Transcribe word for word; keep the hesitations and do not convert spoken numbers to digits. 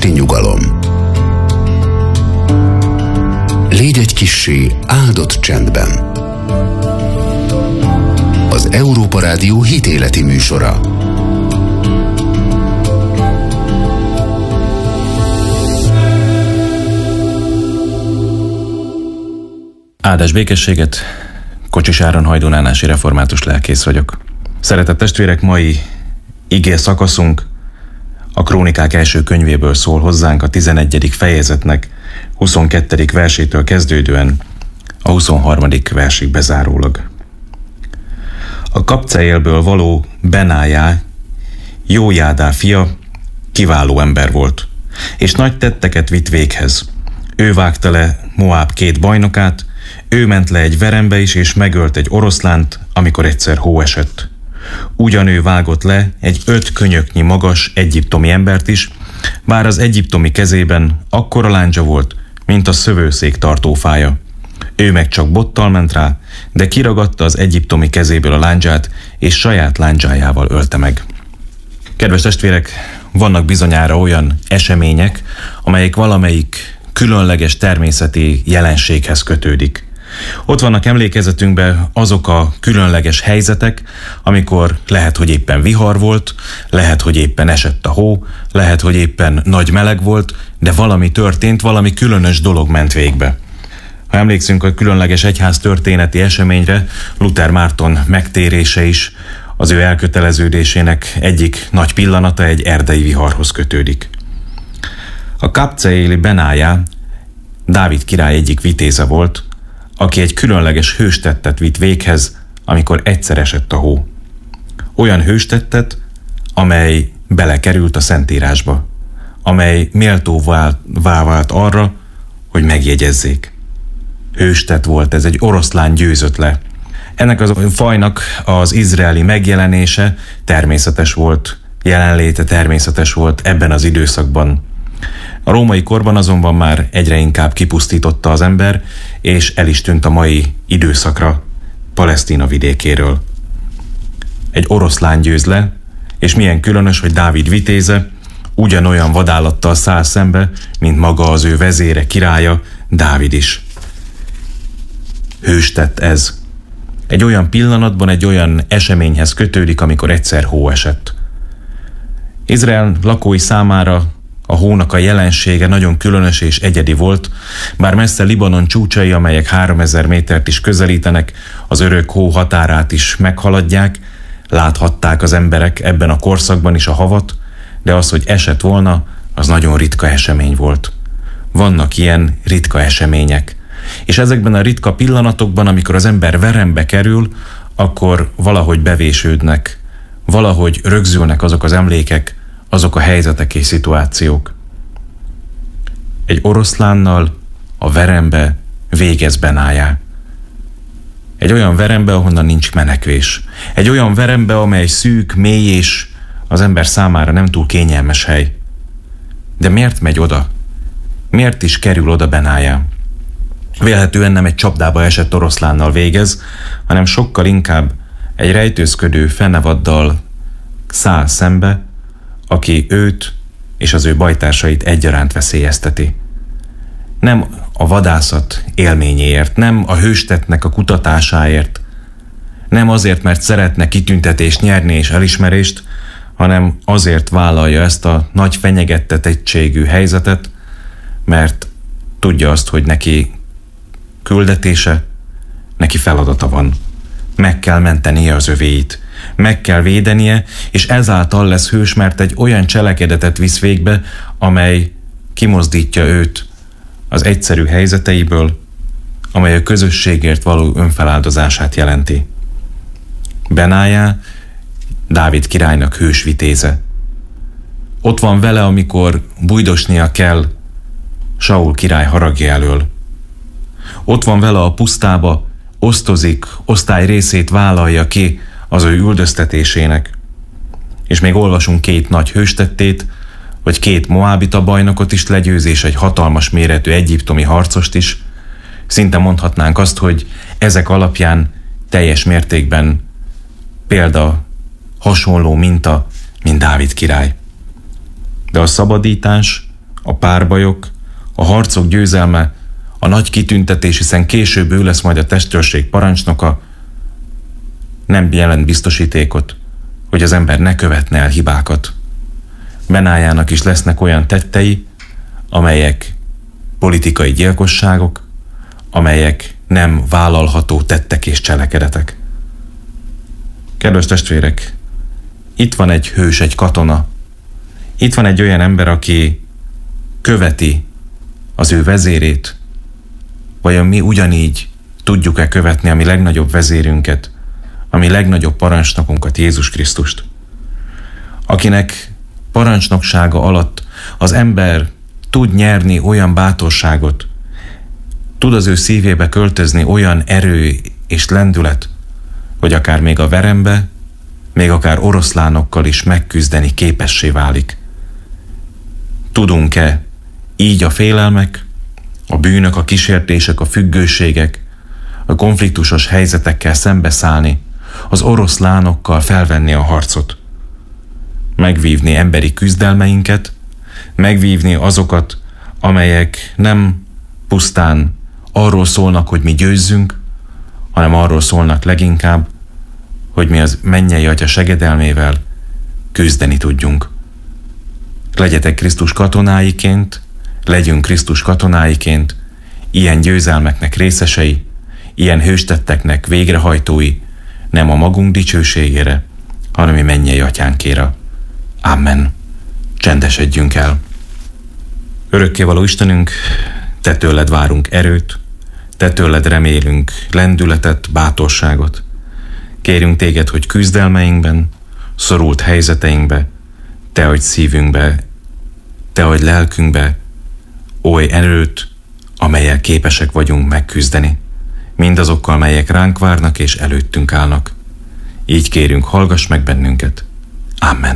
esti nyugalom. Légy egy kissé áldott csendben. Az Európa Rádió hitéleti műsora. Áldás békességet, Kocsis Áron hajdunánási református lelkész vagyok. Szeretett testvérek, mai igé szakaszunk a Krónikák első könyvéből szól hozzánk, a tizenegyedik fejezetnek huszonkettedik versétől kezdődően a huszonharmadik versig bezárólag. A Kapceélből való Benájá, Jójádá fia, kiváló ember volt, és nagy tetteket vitt véghez. Ő vágta le Moáb két bajnokát, ő ment le egy verembe is, és megölt egy oroszlánt, amikor egyszer hó esett. Ugyanő vágott le egy öt könyöknyi magas egyiptomi embert is, bár az egyiptomi kezében akkora láncsa volt, mint a szövőszék tartófája. Ő meg csak bottal ment rá, de kiragadta az egyiptomi kezéből a lándzsát, és saját lándzsájával ölte meg. Kedves testvérek, vannak bizonyára olyan események, amelyek valamelyik különleges természeti jelenséghez kötődik. Ott vannak emlékezetünkben azok a különleges helyzetek, amikor lehet, hogy éppen vihar volt, lehet, hogy éppen esett a hó, lehet, hogy éppen nagy meleg volt, de valami történt, valami különös dolog ment végbe. Ha emlékszünk a különleges egyház történeti eseményre, Luther Márton megtérése is az ő elköteleződésének egyik nagy pillanata egy erdei viharhoz kötődik. A Kapceéli Benájá Dávid király egyik vitéze volt, aki egy különleges hőstettet vitt véghez, amikor egyszer esett a hó. Olyan hőstettet, amely belekerült a Szentírásba, amely méltóvá vált arra, hogy megjegyezzék. Hőstett volt ez, egy oroszlán győzött le. Ennek a fajnak az izraeli megjelenése természetes volt, jelenléte természetes volt ebben az időszakban. A római korban azonban már egyre inkább kipusztította az ember, és el is tűnt a mai időszakra Palesztina vidékéről. Egy oroszlán győz le, és milyen különös, hogy Dávid vitéze ugyanolyan vadállattal száll szembe, mint maga az ő vezére, királya, Dávid is. Hőstett ez. Egy olyan pillanatban, egy olyan eseményhez kötődik, amikor egyszer hó esett. Izrael lakói számára a hónak a jelensége nagyon különös és egyedi volt, bár messze Libanon csúcsai, amelyek háromezer métert is közelítenek, az örök hó határát is meghaladják, láthatták az emberek ebben a korszakban is a havat, de az, hogy esett volna, az nagyon ritka esemény volt. Vannak ilyen ritka események. És ezekben a ritka pillanatokban, amikor az ember verembe kerül, akkor valahogy bevésődnek, valahogy rögzülnek azok az emlékek, azok a helyzetek és szituációk. Egy oroszlánnal a verembe végez Benájá. Egy olyan verembe, ahonnan nincs menekvés. Egy olyan verembe, amely szűk, mély és az ember számára nem túl kényelmes hely. De miért megy oda? Miért is kerül oda Benájá? Vélhetően nem egy csapdába esett oroszlánnal végez, hanem sokkal inkább egy rejtőzködő fenevaddal száll szembe, aki őt és az ő bajtársait egyaránt veszélyezteti. Nem a vadászat élményéért, nem a hőstettnek a kutatásáért, nem azért, mert szeretne kitüntetést nyerni és elismerést, hanem azért vállalja ezt a nagy fenyegettetettségű helyzetet, mert tudja azt, hogy neki küldetése, neki feladata van. Meg kell mentenie az övéit, meg kell védenie, és ezáltal lesz hős, mert egy olyan cselekedetet visz végbe, amely kimozdítja őt az egyszerű helyzeteiből, amely a közösségért való önfeláldozását jelenti. Benájá Dávid királynak hős vitéze. Ott van vele, amikor bújdosnia kell Saul király haragja elől. Ott van vele a pusztába, osztozik, osztály részét vállalja ki az ő üldöztetésének. És még olvasunk két nagy hőstettét, vagy két moábita bajnokot is legyőz, és egy hatalmas méretű egyiptomi harcost is. Szinte mondhatnánk azt, hogy ezek alapján teljes mértékben példa, hasonló minta, mint Dávid király. De a szabadítás, a párbajok, a harcok győzelme, a nagy kitüntetés, hiszen később ő lesz majd a testőrség parancsnoka, nem jelent biztosítékot, hogy az ember ne követne el hibákat. Benájának is lesznek olyan tettei, amelyek politikai gyilkosságok, amelyek nem vállalható tettek és cselekedetek. Kedves testvérek, itt van egy hős, egy katona. Itt van egy olyan ember, aki követi az ő vezérét. Vajon mi ugyanígy tudjuk-e követni a mi legnagyobb vezérünket, a mi legnagyobb parancsnokunkat, Jézus Krisztust? Akinek parancsnoksága alatt az ember tud nyerni olyan bátorságot, tud az ő szívébe költözni olyan erő és lendület, hogy akár még a verembe, még akár oroszlánokkal is megküzdeni képessé válik. Tudunk-e így a félelmek, a bűnök, a kísértések, a függőségek, a konfliktusos helyzetekkel szembeszállni, az oroszlánokkal felvenni a harcot, megvívni emberi küzdelmeinket, megvívni azokat, amelyek nem pusztán arról szólnak, hogy mi győzzünk, hanem arról szólnak leginkább, hogy mi az mennyei Atya segedelmével küzdeni tudjunk. Legyetek Krisztus katonáiként, legyünk Krisztus katonáiként, ilyen győzelmeknek részesei, ilyen hőstetteknek végrehajtói, nem a magunk dicsőségére, hanem a mennyei Atyánkéra. Amen. Csendesedjünk el. Örökkévaló Istenünk, Te tőled várunk erőt, Te tőled remélünk lendületet, bátorságot. Kérünk Téged, hogy küzdelmeinkben, szorult helyzeteinkbe, Te adj szívünkbe, Te adj lelkünkbe oly erőt, amellyel képesek vagyunk megküzdeni, mindazokkal, melyek ránk várnak és előttünk állnak. Így kérünk, hallgass meg bennünket. Amen.